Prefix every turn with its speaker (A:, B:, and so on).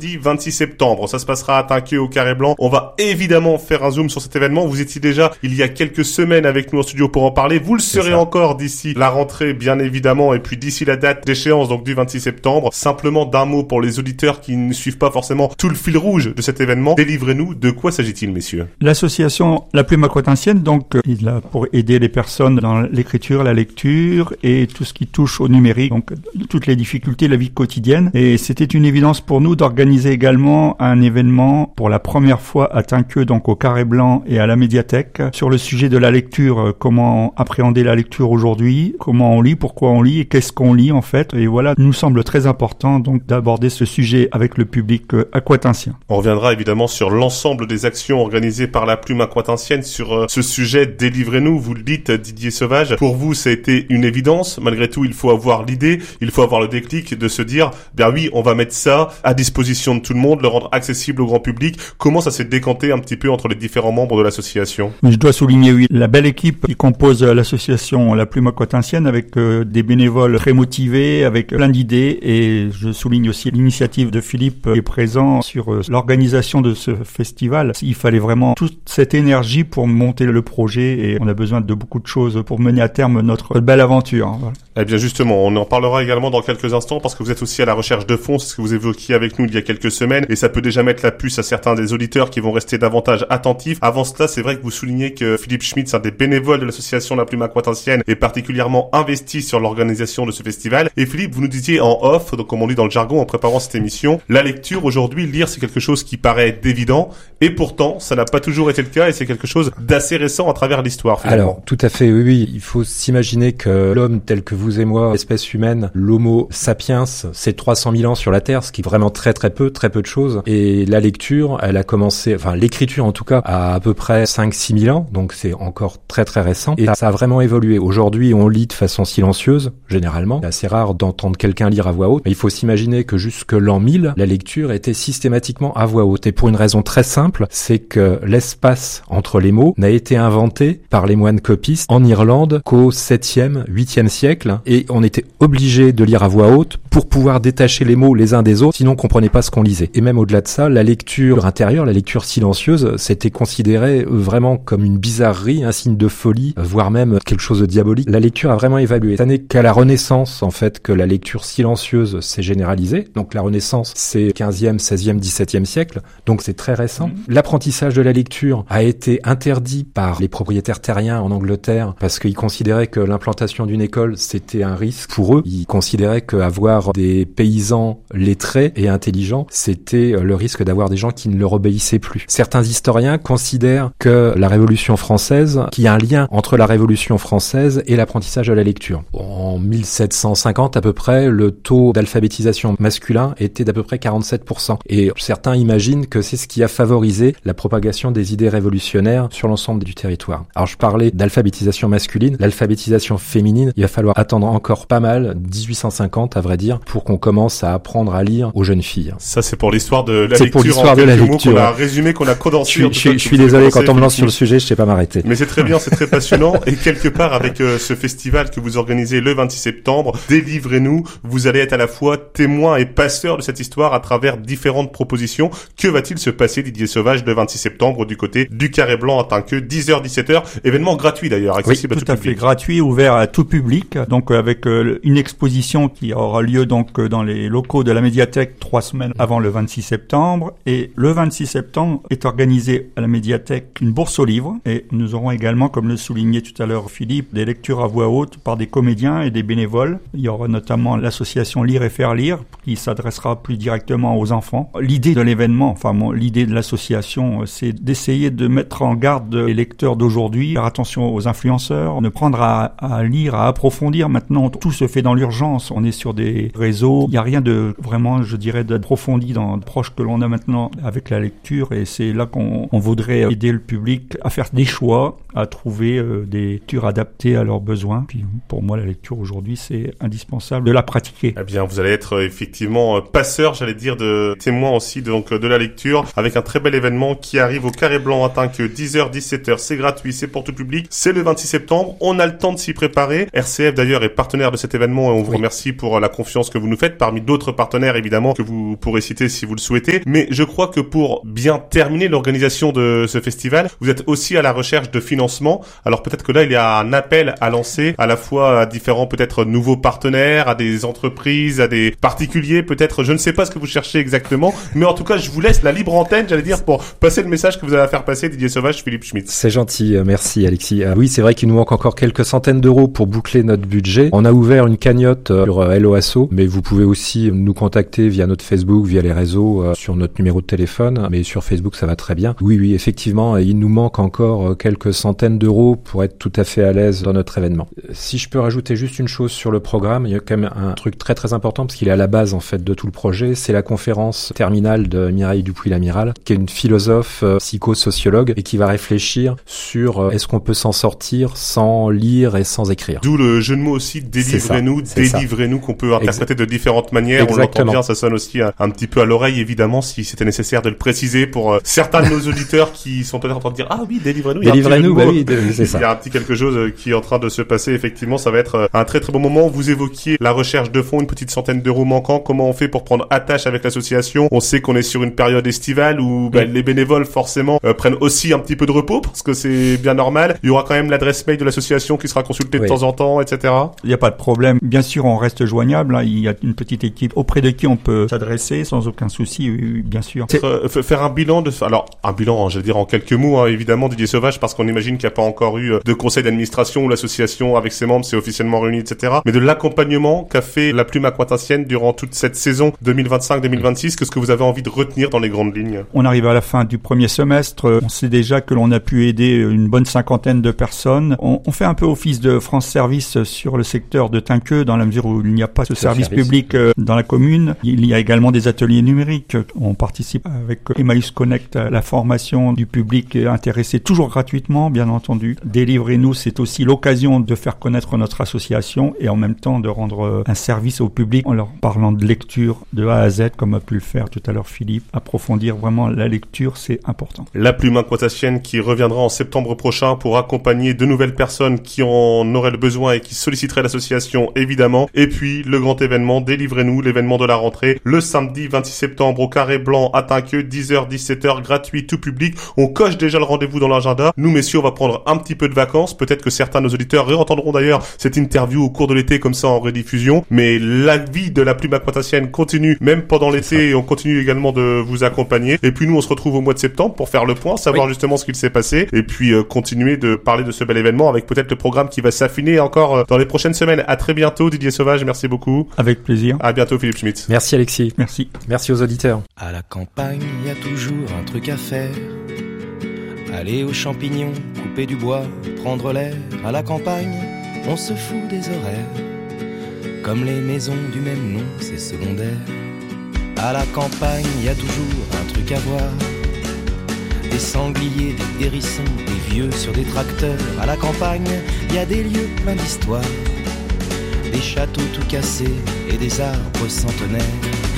A: jeudi 26 septembre. Ça se passera à Tinqueux au Carré Blanc. On va évidemment faire un zoom sur cet événement. Vous étiez déjà il y a quelques semaines avec nous en studio pour en parler. Vous le serez encore d'ici la rentrée, bien évidemment, et puis d'ici la date d'échéance, donc du 26 septembre. Simplement d'un mot pour les auditeurs qui ne suivent pas forcément tout le fil rouge de cet événement. Délivrez-nous, de quoi s'agit-il, messieurs?
B: L'association La Plume Aquatinsienne, donc, il est là pour aider les personnes dans l'écriture, la lecture et tout ce qui touche au numérique, donc toutes les difficultés de la vie quotidienne. Et c'était une évidence pour nous d'organiser également un événement pour la première fois à Tinqueux, donc au Carré Blanc et à la médiathèque, sur le sujet de la lecture, comment appréhender la lecture aujourd'hui, comment on lit, pourquoi on lit et qu'est-ce qu'on lit en fait. Et voilà, il nous semble très important donc d'aborder ce sujet avec le public aquatincien.
A: On reviendra évidemment sur l'ensemble des actions organisées par la Plume Aquatincienne sur ce sujet. Délivrez-nous, vous le dites, Didier Sauvage. Pour vous, ça a été une évidence. Malgré tout, il faut avoir l'idée, il faut avoir le déclic de se dire, bien oui, on va mettre ça à disposition de tout le monde, le rendre accessible au grand public. Comment ça s'est décanté un petit peu entre les différents membres de l'association?
B: Je dois souligner, oui, la belle équipe qui compose l'association La Plume Aquatincienne avec des bénévoles très motivés, avec plein d'idées, et je souligne aussi l'initiative de Philippe qui est présent sur l'organisation de ce festival. Il fallait vraiment toute cette énergie pour monter le projet et on a besoin de beaucoup de choses pour mener à terme notre belle aventure. Voilà.
A: Eh bien justement, on en parlera également dans quelques instants parce que vous êtes aussi à la recherche de fonds, c'est ce que vous évoquiez avec nous il y a quelques semaines et ça peut déjà mettre la puce à certains des auditeurs qui vont rester davantage attentifs. Avant cela, c'est vrai que vous soulignez que Philippe Schmitz, un des bénévoles de l'association La Plume Aquatincienne, est particulièrement investi sur l'organisation de ce festival. Et Philippe, vous nous disiez en off, donc comme on dit dans le jargon en préparant cette émission, la lecture aujourd'hui, lire c'est quelque chose qui paraît évident et pourtant ça n'a pas toujours été le cas et c'est quelque chose d'assez récent à travers l'histoire. Finalement.
C: Alors tout à fait, oui, il faut s'imaginer que l'homme tel que vous et moi, espèce humaine, l'homo sapiens, c'est 300 000 ans sur la Terre, ce qui est vraiment très peu de choses. Et la lecture, elle a commencé, enfin l'écriture en tout cas, à peu près 5-6 000 ans, donc c'est encore très récent. Et ça a vraiment évolué. Aujourd'hui, on lit de façon silencieuse, généralement. C'est assez rare d'entendre quelqu'un lire à voix haute. Mais il faut s'imaginer que jusque l'an 1000, la lecture était systématiquement à voix haute. Et pour une raison très simple, c'est que l'espace entre les mots n'a été inventé par les moines copistes en Irlande qu'au 7e, 8e siècle. Et on était obligé de lire à voix haute pour pouvoir détacher les mots les uns des autres, sinon on comprenait pas ce qu'on lisait. Et même au-delà de ça, la lecture intérieure, la lecture silencieuse, c'était considéré vraiment comme une bizarrerie, un signe de folie, voire même quelque chose de diabolique. La lecture a vraiment évolué. Ça n'est qu'à la Renaissance, en fait, que la lecture silencieuse s'est généralisée. Donc la Renaissance, c'est 15e, 16e, 17e siècle, donc c'est très récent. L'apprentissage de la lecture a été interdit par les propriétaires terriens en Angleterre parce qu'ils considéraient que l'implantation d'une école, c'était un risque pour eux. Ils considéraient qu'avoir des paysans lettrés et intelligents, c'était le risque d'avoir des gens qui ne leur obéissaient plus. Certains historiens considèrent que la Révolution française, qu'il y a un lien entre la Révolution française et l'apprentissage de la lecture. En 1750 à peu près, le taux d'alphabétisation masculin était d'à peu près 47%. Et certains imaginent que c'est ce qui a favorisé la propagation des idées révolutionnaires sur l'ensemble du territoire. Alors je parlais d'alphabétisation masculine, l'alphabétisation féminine, il va falloir attendre encore pas mal, 1850 à vrai dire, pour qu'on commence à apprendre à lire aux jeunes filles.
A: Ça c'est pour l'histoire de la
C: c'est
A: lecture.
C: Pour l'histoire de la lecture.
A: Qu'on a résumé, qu'on a condensé.
C: Je suis désolé, quand on me lance sur le sujet, je sais pas m'arrêter.
A: Mais c'est très bien, c'est très passionnant. Et quelque part avec ce festival que vous organisez le 26 septembre, délivrez-nous, vous allez être à la fois témoin et passeur de cette histoire à travers différentes propositions. Que va-t-il se passer, Didier Sauvage, le 26 septembre du côté du Carré Blanc à Tinqueux, 10h-17h, événement gratuit d'ailleurs, accessible à tout public.
B: Tout à fait gratuit, ouvert à tout public, donc avec une exposition qui aura lieu donc dans les locaux de la médiathèque 3 semaines avant le 26 septembre. Et le 26 septembre est organisé à la médiathèque une bourse aux livres et nous aurons également, comme le soulignait tout à l'heure Philippe, des lectures à voix haute par des comédiens et des bénévoles. Il y aura notamment l'association Lire et Faire Lire qui s'adressera plus directement aux enfants. L'idée de l'événement, l'idée de l'association, c'est d'essayer de mettre en garde les lecteurs d'aujourd'hui, faire attention aux influenceurs, ne prendre à lire, à approfondir. Maintenant, tout se fait dans l'urgence. On est sur des réseaux. Il n'y a rien de vraiment, je dirais, d'approfondi dans le proche que l'on a maintenant avec la lecture et c'est là qu'on voudrait aider le public à faire des choix, à trouver des lectures adaptées à leurs besoins. Puis pour moi, la lecture aujourd'hui, c'est indispensable de la pratiquer.
A: Eh bien, vous allez être effectivement passeur, j'allais dire, de témoin aussi de la lecture avec un très bel événement qui arrive au Carré Blanc à Tinqueux, 10h, 17h, c'est gratuit, c'est pour tout public. C'est le 26 septembre, on a le temps de s'y préparer. RCF d'ailleurs est partenaire de cet événement et on vous remercie pour la confiance que vous nous faites parmi d'autres partenaires évidemment que vous pourrez pourrez citer si vous le souhaitez. Mais je crois que pour bien terminer l'organisation de ce festival, vous êtes aussi à la recherche de financement. Alors peut-être que là, il y a un appel à lancer à la fois à différents peut-être nouveaux partenaires, à des entreprises, à des particuliers peut-être. Je ne sais pas ce que vous cherchez exactement, mais en tout cas, je vous laisse la libre antenne, j'allais dire, pour passer le message que vous avez à faire passer, Didier Sauvage, Philippe Schmitz.
C: C'est gentil, merci Alexis. Oui, c'est vrai qu'il nous manque encore quelques centaines d'euros pour boucler notre budget. On a ouvert une cagnotte sur Hello Asso, mais vous pouvez aussi nous contacter via notre Facebook, via les réseaux, sur notre numéro de téléphone, mais sur Facebook ça va très bien. Oui, effectivement, il nous manque encore quelques centaines d'euros pour être tout à fait à l'aise dans notre événement. Si je peux rajouter juste une chose sur le programme, il y a quand même un truc très très important parce qu'il est à la base en fait de tout le projet, c'est la conférence terminale de Mireille Dupuy-Lamiral, qui est une philosophe psychosociologue et qui va réfléchir sur est-ce qu'on peut s'en sortir sans lire et sans écrire.
A: D'où le jeu de mots aussi, délivrez-nous, qu'on peut interpréter de différentes manières.
C: Exactement.
A: On l'entend bien, ça sonne aussi un petit peu à l'oreille, évidemment, si c'était nécessaire de le préciser pour certains de nos auditeurs qui sont peut-être en train de dire ah oui, délivrez-nous.
C: Délivrez-nous, c'est ça.
A: Il y a un petit quelque chose qui est en train de se passer, effectivement, ça va être un très très bon moment. Vous évoquiez la recherche de fonds, une petite centaine d'euros manquants. Comment on fait pour prendre attache avec l'association? On sait qu'on est sur une période estivale où les bénévoles forcément prennent aussi un petit peu de repos parce que c'est bien normal. Il y aura quand même l'adresse mail de l'association qui sera consultée de temps en temps, etc.
B: Il n'y a pas de problème. Bien sûr, on reste joignable. Il y a une petite équipe auprès de qui on peut s'adresser sans aucun souci, bien sûr.
A: Faire un bilan j'allais dire en quelques mots, évidemment, Didier Sauvage, parce qu'on imagine qu'il n'y a pas encore eu de conseil d'administration où l'association avec ses membres s'est officiellement réunie, etc. Mais de l'accompagnement qu'a fait la Plume Aquatancienne durant toute cette saison 2025-2026, qu'est-ce que vous avez envie de retenir dans les grandes lignes?
B: On arrive à la fin du premier semestre. On sait déjà que l'on a pu aider une bonne cinquantaine de personnes. On fait un peu office de France Service sur le secteur de Tinqueux, dans la mesure où il n'y a pas ce service public dans la commune. Il y a également des ateliers numériques. On participe avec Emmaüs Connect à la formation du public intéressé, toujours gratuitement, bien entendu. Délivrez-nous, c'est aussi l'occasion de faire connaître notre association et en même temps de rendre un service au public en leur parlant de lecture de A à Z, comme a pu le faire tout à l'heure Philippe. Approfondir vraiment la lecture, c'est important.
A: La Plume Aquatancienne qui reviendra en septembre prochain pour accompagner de nouvelles personnes qui en auraient le besoin et qui solliciteraient l'association, évidemment. Et puis, le grand événement, Délivrez-nous, l'événement de la rentrée, le samedi 26 septembre au Carré Blanc à Tinqueux, 10h, 17h, gratuit, tout public. On coche déjà le rendez-vous dans l'agenda. Nous, messieurs, on va prendre un petit peu de vacances. Peut-être que certains de nos auditeurs réentendront d'ailleurs cette interview au cours de l'été, comme ça, en rediffusion. Mais la vie de la Plume Aquatancienne continue, même pendant l'été, et on continue également de vous accompagner. Et puis, nous, on se retrouve au mois de septembre pour faire le point, savoir justement ce qu'il s'est passé, et puis continuer de parler de ce bel événement avec peut-être le programme qui va s'affiner encore dans les prochaines semaines. À très bientôt, Didier Sauvage, merci beaucoup.
B: Avec plaisir.
A: À bientôt, Philippe Schmitz.
C: Merci Alexis.
B: Merci.
C: Merci aux auditeurs.
D: À la campagne, il y a toujours un truc à faire. Aller aux champignons, couper du bois, prendre l'air. À la campagne, on se fout des horaires. Comme les maisons du même nom, c'est secondaire. À la campagne, il y a toujours un truc à voir. Des sangliers, des hérissons, des vieux sur des tracteurs. À la campagne, il y a des lieux pleins d'histoire. Des châteaux tout cassés et des arbres centenaires.